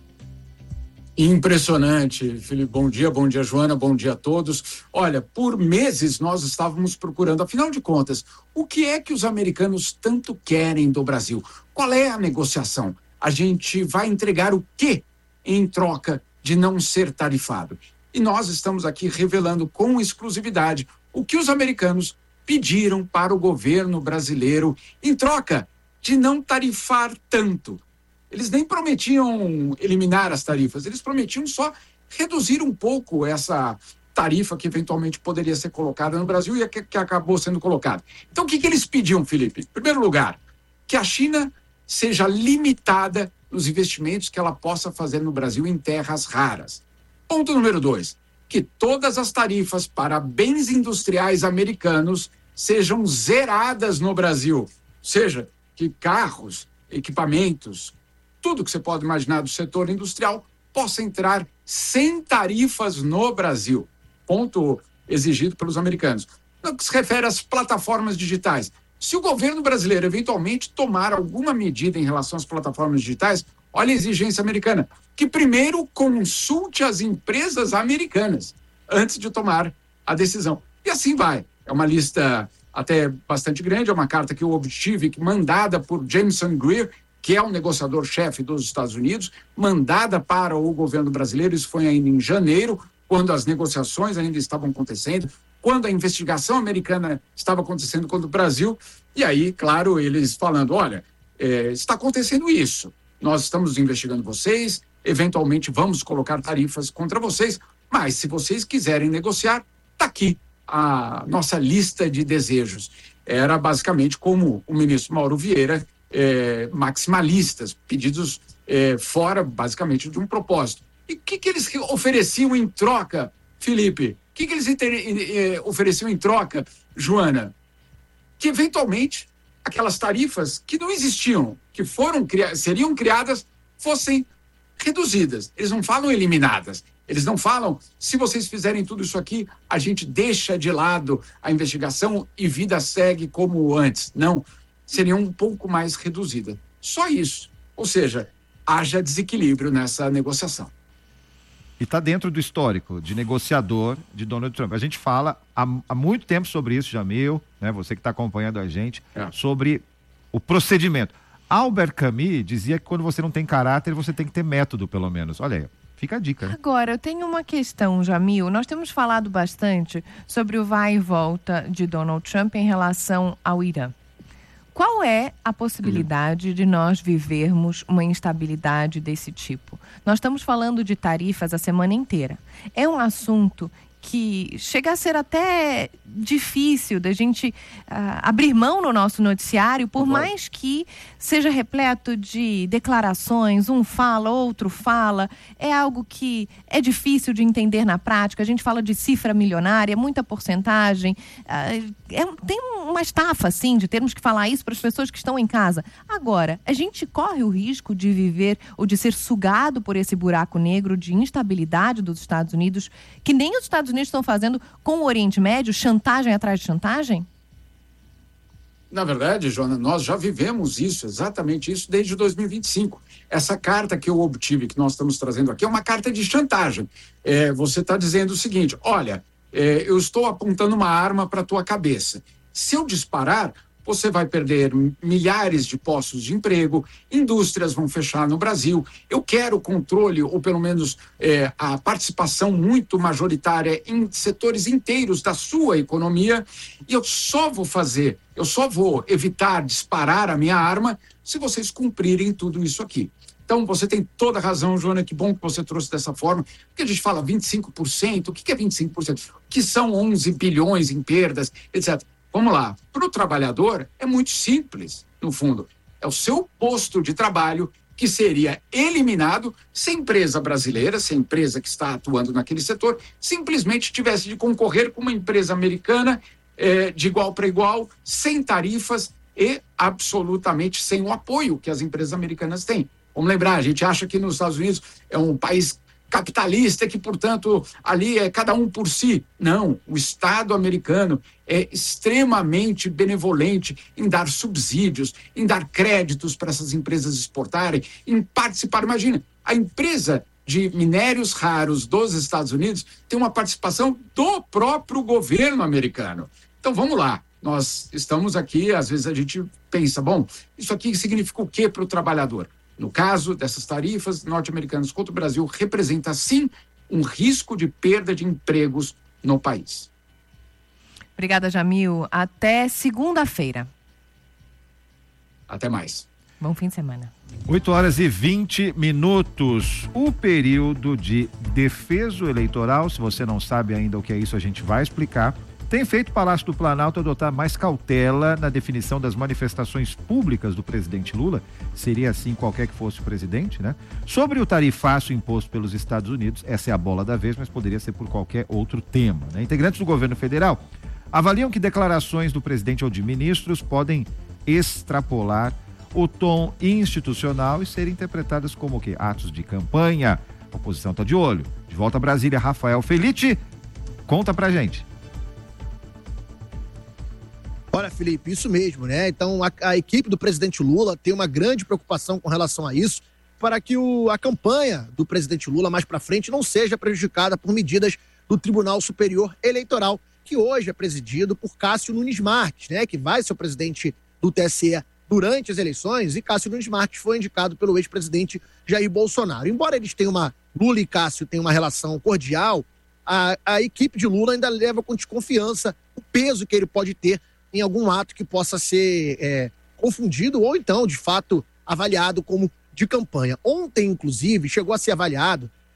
Impressionante, Felipe. Bom dia, bom dia, Joana, bom dia a todos. Olha, por meses nós estávamos procurando, afinal de contas, o que é que os americanos tanto querem do Brasil? Qual é a negociação? A gente vai entregar o quê em troca de não ser tarifado? E nós estamos aqui revelando com exclusividade o que os americanos pediram para o governo brasileiro em troca de não tarifar tanto. Eles nem prometiam eliminar as tarifas, eles prometiam só reduzir um pouco essa tarifa que eventualmente poderia ser colocada no Brasil e que, que acabou sendo colocada. Então, o que, que eles pediam, Felipe? Em primeiro lugar, que a China seja limitada nos investimentos que ela possa fazer no Brasil em terras raras. Ponto número dois, que todas as tarifas para bens industriais americanos sejam zeradas no Brasil. Ou seja, que carros, equipamentos, tudo que você pode imaginar do setor industrial possa entrar sem tarifas no Brasil. Ponto exigido pelos americanos. No que se refere às plataformas digitais, se o governo brasileiro eventualmente tomar alguma medida em relação às plataformas digitais, olha a exigência americana, que primeiro consulte as empresas americanas antes de tomar a decisão. E assim vai. É uma lista até bastante grande, é uma carta que eu obtive, mandada por Jameson Greer, que é o negociador-chefe dos Estados Unidos, mandada para o governo brasileiro. Isso foi ainda em janeiro, quando as negociações ainda estavam acontecendo, quando a investigação americana estava acontecendo contra o Brasil. E aí, claro, eles falando, olha, é, está acontecendo isso, nós estamos investigando vocês, eventualmente vamos colocar tarifas contra vocês, Mas se vocês quiserem negociar, está aqui a nossa lista de desejos. Era basicamente como o ministro Mauro Vieira, é, maximalistas, pedidos é, fora basicamente de um propósito. E o que, que eles ofereciam em troca, Felipe? O que, que eles inter... eh, ofereciam em troca, Joana? Que eventualmente aquelas tarifas que não existiam, que foram cri... seriam criadas, fossem reduzidas. Eles não falam eliminadas. Eles não falam, se vocês fizerem tudo isso aqui, a gente deixa de lado a investigação e vida segue como antes. Não, seria um pouco mais reduzida. Só isso. Ou seja, haja desequilíbrio nessa negociação. E está dentro do histórico de negociador de Donald Trump. A gente fala há, há muito tempo sobre isso, Jamil, né? Você que está acompanhando a gente, é. sobre o procedimento. Albert Camus dizia que quando você não tem caráter, você tem que ter método, pelo menos. Olha aí, fica a dica. Né? Agora, eu tenho uma questão, Jamil. Nós temos falado bastante sobre o vai e volta de Donald Trump em relação ao Irã. Qual é a possibilidade de nós vivermos uma instabilidade desse tipo? Nós estamos falando de tarifas a semana inteira. É um assunto que chega a ser até difícil da gente uh, abrir mão no nosso noticiário, por mais que seja repleto de declarações, um fala, outro fala, é algo que é difícil de entender na prática. A gente fala de cifra milionária, muita porcentagem, uh, é, tem uma estafa, assim, de termos que falar isso para as pessoas que estão em casa. Agora, a gente corre o risco de viver ou de ser sugado por esse buraco negro de instabilidade dos Estados Unidos, que nem os Estados Unidos estão fazendo com o Oriente Médio, chantagem atrás de chantagem? Na verdade, Joana, nós já vivemos isso, exatamente isso, desde dois mil e vinte e cinco. Essa carta que eu obtive, que nós estamos trazendo aqui, é uma carta de chantagem. É, você está dizendo o seguinte, olha, é, eu estou apontando uma arma para a tua cabeça. Se eu disparar, você vai perder milhares de postos de emprego, indústrias vão fechar no Brasil. Eu quero controle, ou pelo menos é, a participação muito majoritária em setores inteiros da sua economia, e eu só vou fazer, eu só vou evitar disparar a minha arma se vocês cumprirem tudo isso aqui. Então, você tem toda a razão, Joana, que bom que você trouxe dessa forma, porque a gente fala vinte e cinco por cento, o que é vinte e cinco por cento? Que são onze bilhões em perdas, etcétera. Vamos lá, para o trabalhador é muito simples, no fundo. É o seu posto de trabalho que seria eliminado se a empresa brasileira, se a empresa que está atuando naquele setor, simplesmente tivesse de concorrer com uma empresa americana eh, de igual para igual, sem tarifas e absolutamente sem o apoio que as empresas americanas têm. Vamos lembrar, a gente acha que nos Estados Unidos é um país capitalista, que, portanto, ali é cada um por si. Não, o Estado americano é extremamente benevolente em dar subsídios, em dar créditos para essas empresas exportarem, em participar. Imagina, a empresa de minérios raros dos Estados Unidos tem uma participação do próprio governo americano. Então, vamos lá. Nós estamos aqui, às vezes a gente pensa, bom, isso aqui significa o quê para o trabalhador? No caso dessas tarifas norte-americanas contra o Brasil, representa, sim, um risco de perda de empregos no país. Obrigada, Jamil. Até segunda-feira. Até mais. Bom fim de semana. oito horas e vinte minutos. O período de defeso eleitoral, se você não sabe ainda o que é isso, a gente vai explicar. Tem feito o Palácio do Planalto adotar mais cautela na definição das manifestações públicas do presidente Lula, seria assim qualquer que fosse o presidente, né? Sobre o tarifaço imposto pelos Estados Unidos, essa é a bola da vez, mas poderia ser por qualquer outro tema, né? Integrantes do governo federal avaliam que declarações do presidente ou de ministros podem extrapolar o tom institucional e serem interpretadas como o quê? Atos de campanha. A oposição está de olho. De volta a Brasília, Rafael Felitti, conta pra gente. Olha, Felipe, isso mesmo, né? Então, a, a equipe do presidente Lula tem uma grande preocupação com relação a isso, para que o, a campanha do presidente Lula mais para frente não seja prejudicada por medidas do Tribunal Superior Eleitoral, que hoje é presidido por Cássio Nunes Marques, né? Que vai ser o presidente do T S E durante as eleições, e Cássio Nunes Marques foi indicado pelo ex-presidente Jair Bolsonaro. Embora eles tenham uma, Lula e Cássio tenham uma relação cordial, a, a equipe de Lula ainda leva com desconfiança o peso que ele pode ter em algum ato que possa ser é, confundido ou então, de fato, avaliado como de campanha. Ontem, inclusive, chegou a ser avaliado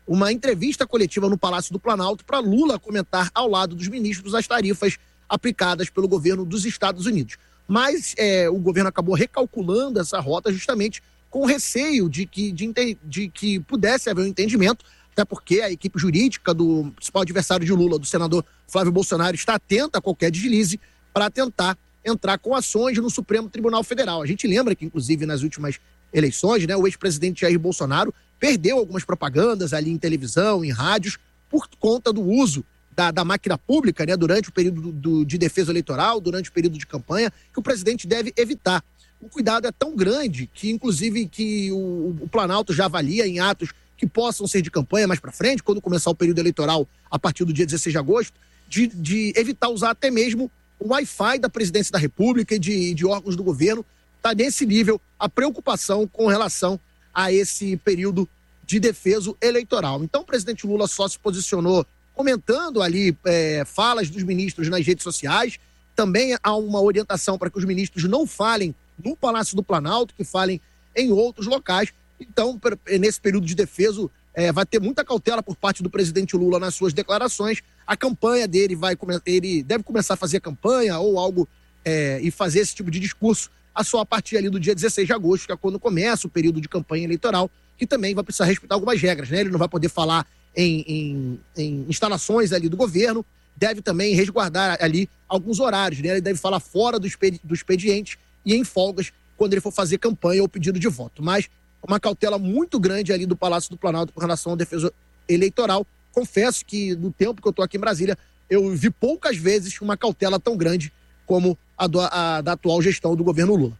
uma entrevista coletiva no Palácio do Planalto para Lula comentar ao lado dos ministros as tarifas aplicadas pelo governo dos Estados Unidos. Mas é, o governo acabou recalculando essa rota justamente com receio de que, de, de que pudesse haver um entendimento, até porque a equipe jurídica do principal adversário de Lula, do senador Flávio Bolsonaro, está atenta a qualquer deslize para tentar entrar com ações no Supremo Tribunal Federal. A gente lembra que, inclusive, nas últimas eleições, né, o ex-presidente Jair Bolsonaro perdeu algumas propagandas ali em televisão, em rádios, por conta do uso da, da máquina pública, né, durante o período do, do, de defesa eleitoral, durante o período de campanha, que o presidente deve evitar. O cuidado é tão grande que, inclusive, que o, o Planalto já avalia em atos que possam ser de campanha mais para frente, quando começar o período eleitoral a partir do dia dezesseis de agosto, de, de evitar usar até mesmo o Wi-Fi da presidência da República e de, de órgãos do governo. Está nesse nível a preocupação com relação a esse período de defesa eleitoral. Então o presidente Lula só se posicionou comentando ali é, falas dos ministros nas redes sociais. Também há uma orientação para que os ministros não falem no Palácio do Planalto, que falem em outros locais. Então, nesse período de defesa, é, vai ter muita cautela por parte do presidente Lula nas suas declarações. A campanha dele vai ele deve começar a fazer campanha ou algo é, e fazer esse tipo de discurso a só a partir ali do dia dezesseis de agosto, que é quando começa o período de campanha eleitoral, que também vai precisar respeitar algumas regras, né? Ele não vai poder falar em, em, em instalações ali do governo, deve também resguardar ali alguns horários, né? Ele deve falar fora do, expedi- do expediente e em folgas quando ele for fazer campanha ou pedido de voto. Mas uma cautela muito grande ali do Palácio do Planalto com relação à defesa eleitoral. Confesso que no tempo que eu estou aqui em Brasília, eu vi poucas vezes uma cautela tão grande como a, do, a da atual gestão do governo Lula.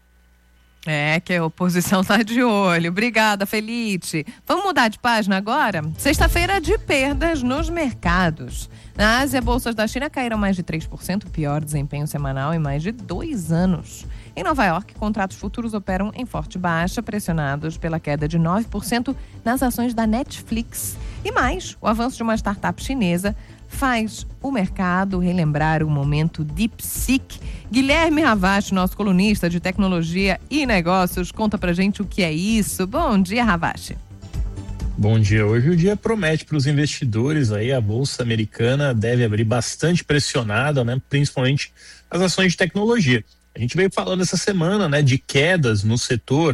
É, que a oposição tá de olho. Obrigada, Felite. Vamos mudar de página agora? Sexta-feira de perdas nos mercados. Na Ásia, bolsas da China caíram mais de três por cento, pior desempenho semanal em mais de dois anos. Em Nova York, contratos futuros operam em forte baixa, pressionados pela queda de nove por cento nas ações da Netflix. E mais, o avanço de uma startup chinesa faz o mercado relembrar o momento DeepSeek. Guilherme Ravache, nosso colunista de tecnologia e negócios, conta pra gente o que é isso. Bom dia, Ravache. Bom dia. Hoje o dia promete para os investidores aí, a bolsa americana deve abrir bastante pressionada, né? Principalmente as ações de tecnologia. A gente veio falando essa semana, né, de quedas no setor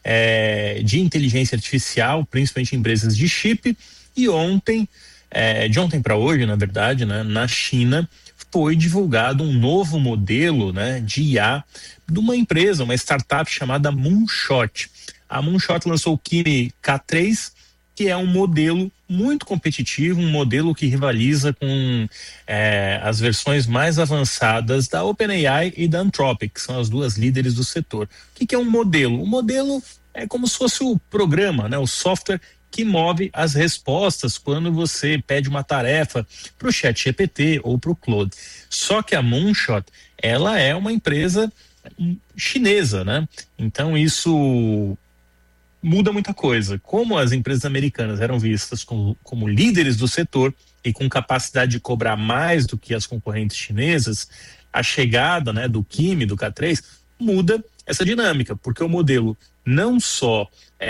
é, de inteligência artificial, principalmente em empresas de chip, e ontem, é, de ontem para hoje, na verdade, né, na China, foi divulgado um novo modelo, né, de I A de uma empresa, uma startup chamada Moonshot. A Moonshot lançou o Kimi K três, que é um modelo muito competitivo, um modelo que rivaliza com é, as versões mais avançadas da OpenAI e da Anthropic, que são as duas líderes do setor. O que, que é um modelo? O modelo é como se fosse o programa, né, o software que move as respostas quando você pede uma tarefa para o ChatGPT ou para o Claude. Só que a Moonshot, ela é uma empresa chinesa, né? Então isso muda muita coisa. Como as empresas americanas eram vistas como, como líderes do setor e com capacidade de cobrar mais do que as concorrentes chinesas, a chegada, né, do Kimi, do K três, muda essa dinâmica, porque o modelo não só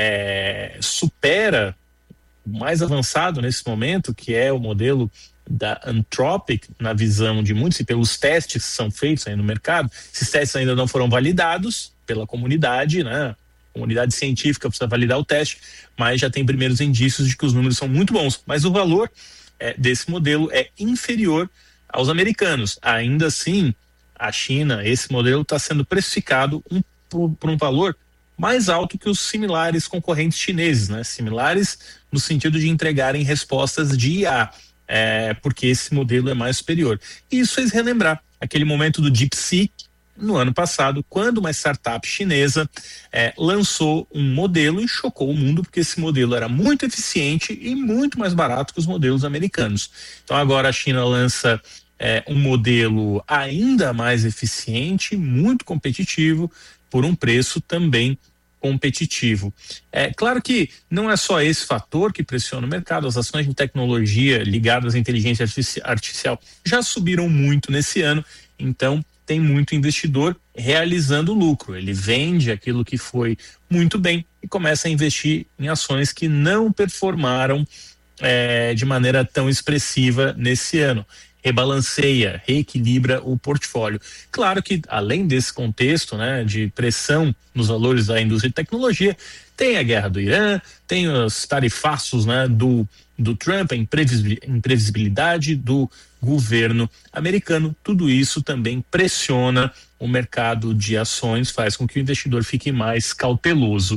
é, supera o mais avançado nesse momento, que é o modelo da Anthropic, na visão de muitos, e pelos testes que são feitos aí no mercado. Esses testes ainda não foram validados pela comunidade, né? A comunidade científica precisa validar o teste, mas já tem primeiros indícios de que os números são muito bons. Mas o valor é, desse modelo é inferior aos americanos. Ainda assim, a China, esse modelo está sendo precificado um, por, por um valor mais alto que os similares concorrentes chineses, né? Similares no sentido de entregarem respostas de I A, é, porque esse modelo é mais superior. E isso fez relembrar aquele momento do DeepSeek, no ano passado, quando uma startup chinesa é, lançou um modelo e chocou o mundo, porque esse modelo era muito eficiente e muito mais barato que os modelos americanos. Então agora a China lança é, um modelo ainda mais eficiente, muito competitivo, por um preço também competitivo. É claro que não é só esse fator que pressiona o mercado. As ações de tecnologia ligadas à inteligência artificial já subiram muito nesse ano, então tem muito investidor realizando lucro. Ele vende aquilo que foi muito bem e começa a investir em ações que não performaram é, de maneira tão expressiva nesse ano. Rebalanceia, reequilibra o portfólio. Claro que, além desse contexto, né, de pressão nos valores da indústria de tecnologia, tem a guerra do Irã, tem os tarifaços, né, do, do Trump, a imprevisibilidade do governo americano. Tudo isso também pressiona o mercado de ações, faz com que o investidor fique mais cauteloso.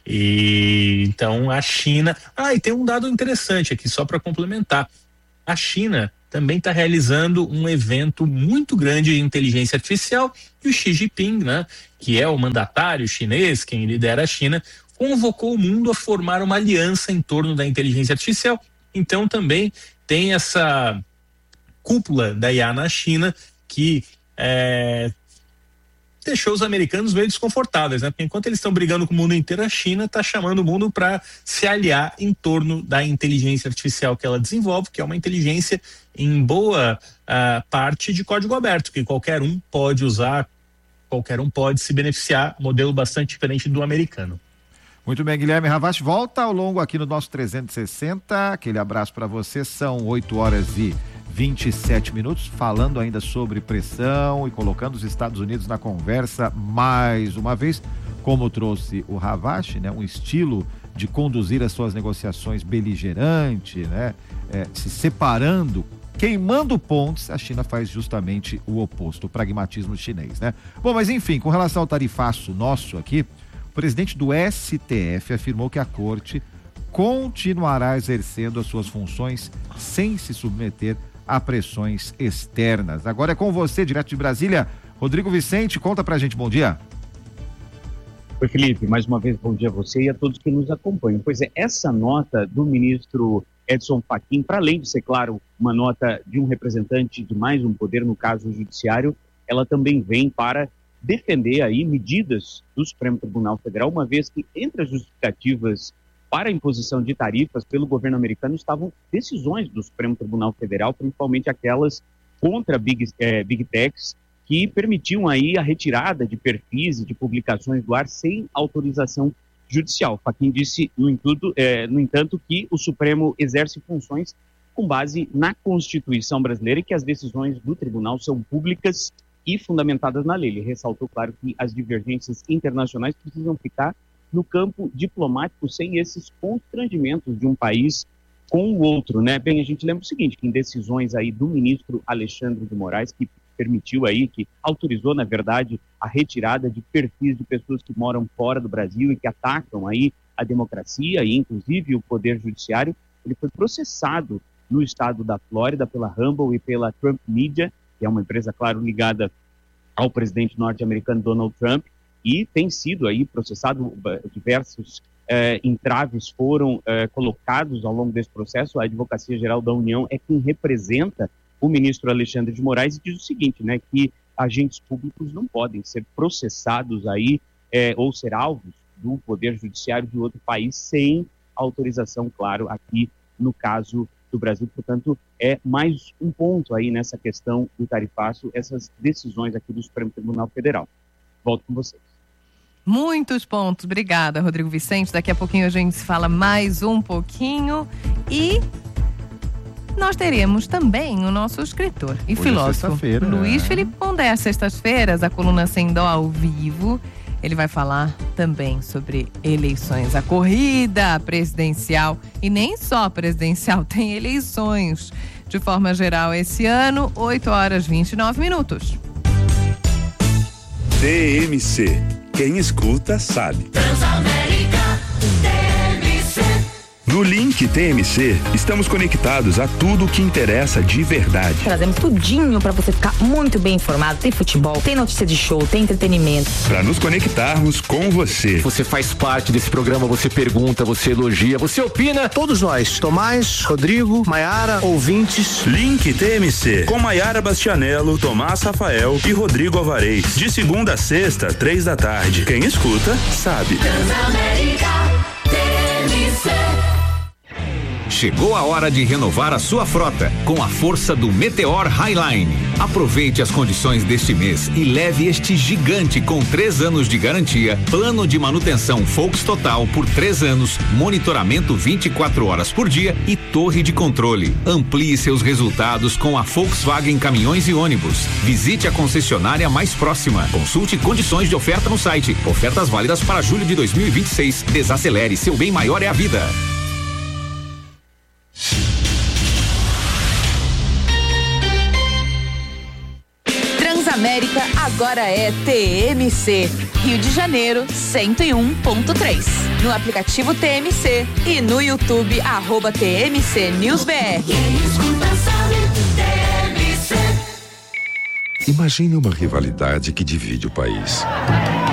E então a China... Ah, e tem um dado interessante aqui, só para complementar. A China também está realizando um evento muito grande de inteligência artificial e o Xi Jinping, né, que é o mandatário chinês, quem lidera a China, convocou o mundo a formar uma aliança em torno da inteligência artificial. Então também tem essa cúpula da I A na China que é, deixou os americanos meio desconfortáveis, né? Porque enquanto eles estão brigando com o mundo inteiro, a China está chamando o mundo para se aliar em torno da inteligência artificial que ela desenvolve, que é uma inteligência em boa uh, parte de código aberto, que qualquer um pode usar, qualquer um pode se beneficiar, modelo bastante diferente do americano. Muito bem, Guilherme Havas, volta ao longo aqui no nosso trezentos e sessenta, aquele abraço para você, são oito horas e vinte e sete minutos, falando ainda sobre pressão e colocando os Estados Unidos na conversa mais uma vez, como trouxe o Havas, né, um estilo de conduzir as suas negociações beligerante, né, é, se separando, queimando pontes. A China faz justamente o oposto, o pragmatismo chinês, né? Bom, mas enfim, com relação ao tarifaço nosso aqui, o presidente do S T F afirmou que a corte continuará exercendo as suas funções sem se submeter a pressões externas. Agora é com você, direto de Brasília, Rodrigo Vicente, conta pra gente, bom dia. Oi, Felipe, mais uma vez bom dia a você e a todos que nos acompanham. Pois é, essa nota do ministro Edson Fachin, para além de ser, claro, uma nota de um representante de mais um poder, no caso o judiciário, ela também vem para defender aí medidas do Supremo Tribunal Federal, uma vez que entre as justificativas para a imposição de tarifas pelo governo americano estavam decisões do Supremo Tribunal Federal, principalmente aquelas contra Big, eh, Big Techs, que permitiam aí a retirada de perfis e de publicações do ar sem autorização judicial. Fachin disse, no entanto, eh, no entanto, que o Supremo exerce funções com base na Constituição brasileira e que as decisões do tribunal são públicas e fundamentadas na lei. Ele ressaltou, claro, que as divergências internacionais precisam ficar no campo diplomático sem esses constrangimentos de um país com o outro, né? Bem, a gente lembra o seguinte, que em decisões aí do ministro Alexandre de Moraes, que permitiu aí, que autorizou, na verdade, a retirada de perfis de pessoas que moram fora do Brasil e que atacam aí a democracia e, inclusive, o poder judiciário, ele foi processado no estado da Flórida pela Rumble e pela Trump Media, que é uma empresa, claro, ligada ao presidente norte-americano Donald Trump, e tem sido aí processado, diversos eh, entraves foram eh, colocados ao longo desse processo. A Advocacia Geral da União é quem representa o ministro Alexandre de Moraes e diz o seguinte, né, que agentes públicos não podem ser processados aí eh, ou ser alvos do poder judiciário de outro país sem autorização, claro, aqui no caso do Brasil. Portanto, é mais um ponto aí nessa questão do tarifaço, essas decisões aqui do Supremo Tribunal Federal. Volto com vocês. Muitos pontos. Obrigada, Rodrigo Vicente. Daqui a pouquinho a gente se fala mais um pouquinho e nós teremos também o nosso escritor e Hoje filósofo é Luiz né? Felipe Pondé. Às sextas-feiras, a coluna Sem Dó ao vivo. Ele vai falar também sobre eleições, a corrida presidencial e nem só presidencial, tem eleições de forma geral esse ano, oito horas e vinte e nove minutos. T M C. Quem escuta sabe. Transamérica T M C. No Link T M C, estamos conectados a tudo o que interessa de verdade. Trazemos tudinho para você ficar muito bem informado. Tem futebol, tem notícia de show, tem entretenimento. Para nos conectarmos com você. Você faz parte desse programa, você pergunta, você elogia, você opina. Todos nós, Tomás, Rodrigo, Maiara, ouvintes. Link T M C, com Maiara Bastianello, Tomás Rafael e Rodrigo Alvarez. De segunda a sexta, três da tarde. Quem escuta, sabe. Transamérica T M C. Chegou a hora de renovar a sua frota com a força do Meteor Highline. Aproveite as condições deste mês e leve este gigante com três anos de garantia, plano de manutenção Volks Total por três anos, monitoramento vinte e quatro horas por dia e torre de controle. Amplie seus resultados com a Volkswagen Caminhões e Ônibus. Visite a concessionária mais próxima. Consulte condições de oferta no site. Ofertas válidas para julho de dois mil e vinte e seis. Desacelere, seu bem maior é a vida. Transamérica agora é T M C. Rio de Janeiro, cento e um ponto três. No aplicativo T M C e no YouTube, arroba T M C News B R. Imagine uma rivalidade que divide o país.